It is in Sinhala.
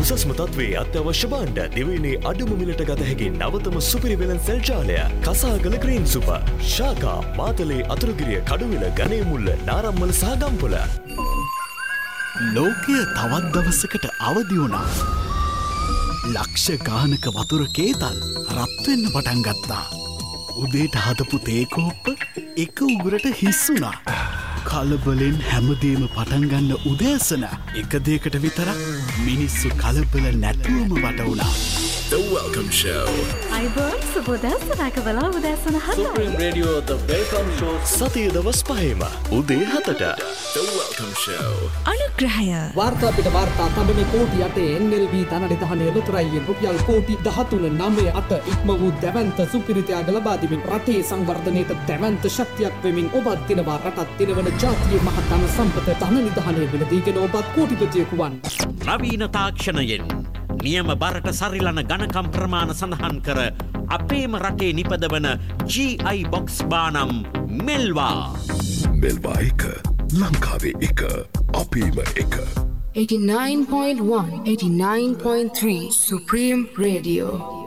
උසස්ම තත්ත්වයේ අත්‍යවශ්‍ය භාණ්ඩ දිවයිනේ අඩුම මිලට ගත හැකි නවතම සුපිරි වෙළඳ සෙල් ජාලය කසාගල ග්‍රීන් සුපර් ශාකා මාතලේ අතුරුගිරිය කඩුවිල ගණේමුල්ල නාරම්මල සහ ගම්පොළ. ලෝකය තවත් දවසකට අවදි වුණා. ලක්ෂ ගානක වතුර කේතල් රත් වෙන්න පටන් ගත්තා. උදේට හදපු තේකෝප්ප එක උගුරට හිස් වුණා. කලබලෙන් හැමදේම පටන් ගන්න උදෑසන එක දෙයකට විතරක් මිනිස්සු කලබල නැතුවම වට වුණා. The Welcome Show. අයිබෝන් සුබෝදෑසනක වෙලා උදෑසන 7යි. Supreme Radio The Welcome Show. සතිය දවස් 5ම උදේ 7ට. The Welcome Show. අනුග්‍රහය. වාර්තා පිට වාර්තා තඹනේ කෝටි 8 NLB ධනනිධානයේ ලොතරැයියේ රුපියල් කෝටි 13.98 ඉක්ම වූ දැවැන්ත සුපිරිතයාග ලබා දෙමින් රටේ සංවර්ධනයට දැවැන්ත ශක්තියක් වෙමින් ඔබත් දිනවා රටත් දිනවන ජාතියේ මහ ධන සම්පත ධනනිධානයේ මිලදීගෙන ඔබත් කෝටිපතියෙකු වන්. නවීන තාක්ෂණයෙන් නියම බරට සරිලන ගණකම් ප්‍රමාණ සඳහන් කර අපේම රටේ නිපදවන GI බොක්ස් බානම් මෙල්වා. මෙල්වා එක ලංකාවේ එක අපේම එක. 89.1 89.3 Supreme Radio.